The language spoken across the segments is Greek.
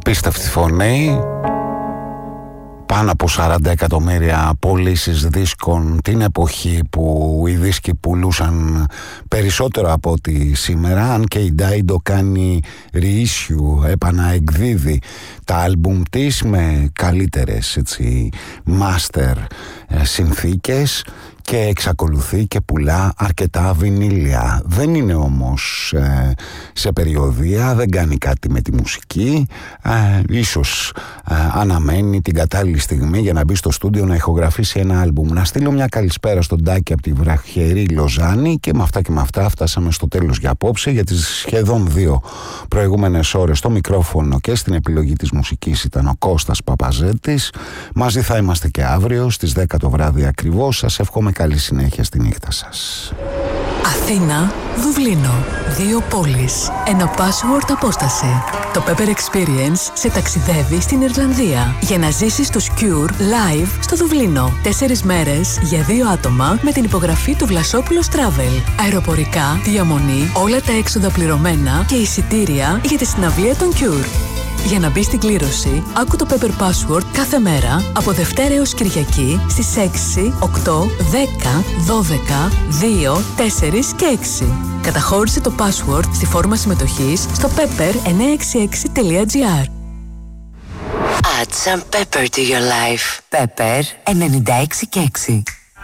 Απίστευτη φωνή, πάνω από 40 εκατομμύρια πωλήσεις δίσκων την εποχή που οι δίσκοι πουλούσαν περισσότερο από ό,τι σήμερα, αν και η Dido κάνει reissue, επαναεκδίδει τα άλμπουμ της με καλύτερες master συνθήκες και εξακολουθεί και πουλά αρκετά βινίλια. Δεν είναι όμως σε περιοδεία, δεν κάνει κάτι με τη μουσική, ίσως αναμένει την κατάλληλη στιγμή για να μπει στο στούντιο να ηχογραφήσει ένα άλμπουμ. Να στείλω μια καλησπέρα στον Τάκη από τη βραχερή Λοζάνη και με αυτά φτάσαμε στο τέλος για απόψε. Για τις σχεδόν 2 προηγούμενες ώρες στο μικρόφωνο και στην επιλογή της μουσικής ήταν ο Κώστας Παπαζέτης. Μαζί θα είμαστε και αύριο στις 10 το βράδυ ακριβώς. Σας εύχομαι καλή συνέχεια στη νύχτα σας. Αθήνα, Δουβλίνο. 2 πόλεις. Ένα password απόσταση. Το Pepper Experience σε ταξιδεύει στην Ιρλανδία για να ζήσεις τους Cure live στο Δουβλίνο. 4 μέρες για 2 άτομα με την υπογραφή του Βλασόπουλος Travel. Αεροπορικά, διαμονή, όλα τα έξοδα πληρωμένα και εισιτήρια για τη συναυλία των Cure. Για να μπει στην κλήρωση, άκου το Pepper Password κάθε μέρα από Δευτέρα έως Κυριακή στις 6, 8, 10, 12, 2, 4 και 6. Καταχώρησε το password στη φόρμα συμμετοχής στο pepper966.gr. Add some pepper to your life. Pepper 96 και 6.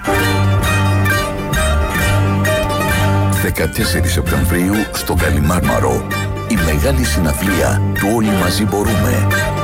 14 Σεπτεμβρίου στο Καλιμάρμαρο. Η μεγάλη συναυλία του Όλοι Μαζί Μπορούμε.